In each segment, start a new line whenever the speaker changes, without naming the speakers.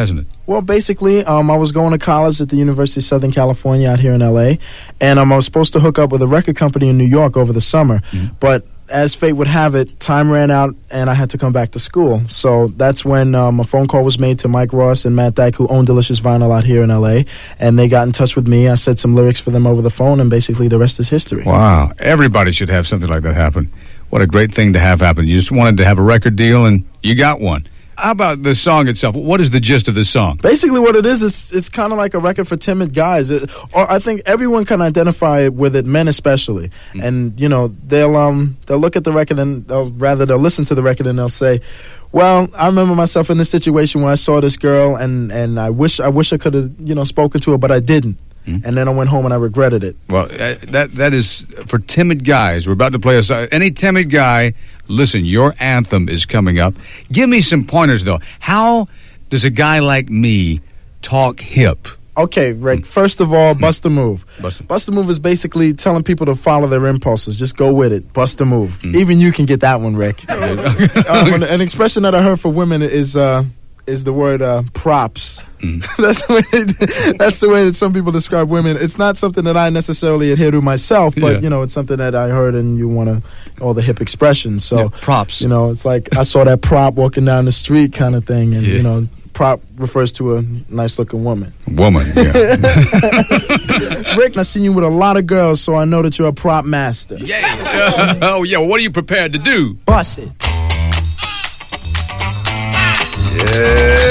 hasn't it?
Well, basically, I was going to college at the University of Southern California out here in L.A., and I was supposed to hook up with a record company in New York over the summer, but as fate would have it, time ran out, and I had to come back to school. So that's when a phone call was made to Mike Ross and Matt Dyke, who own Delicious Vinyl out here in L.A., and they got in touch with me. I said some lyrics for them over the phone, and basically the rest is history.
Wow. Everybody should have something like that happen. What a great thing to have happen. You just wanted to have a record deal, and you got one. How about the song itself? What is the gist of the song?
Basically what it is, it's kind of like a record for timid guys. Or I think everyone can identify with it, men especially. And, you know, they'll look at the record and they'll listen to the record and they'll say, well, I remember myself in this situation where I saw this girl and I wish I could have, you know, spoken to her, but I didn't. And then I went home and I regretted it.
Well, that is for timid guys. We're about to play a song. Any timid guy, listen, your anthem is coming up. Give me some pointers, though. How does a guy like me talk hip?
Okay, Rick, first of all, bust a move. Bust a move is basically telling people to follow their impulses. Just go with it. Bust a move. Even you can get that one, Rick. An expression that I heard for women is the word props. That's the way that some people describe women. It's not something that I necessarily adhere to myself, but you know, it's something that I heard, and you want all the hip expressions. So
props.
You know, it's like I saw that prop walking down the street kind of thing, and you know, prop refers to a nice looking woman.
Yeah.
Rick, I've seen you with a lot of girls, so I know that you're a prop master.
Yeah. Oh yeah. Well, what are you prepared to do?
Bust it.
Yeah.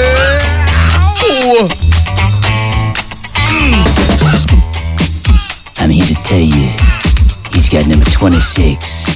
I'm here to tell you, he's got number 26.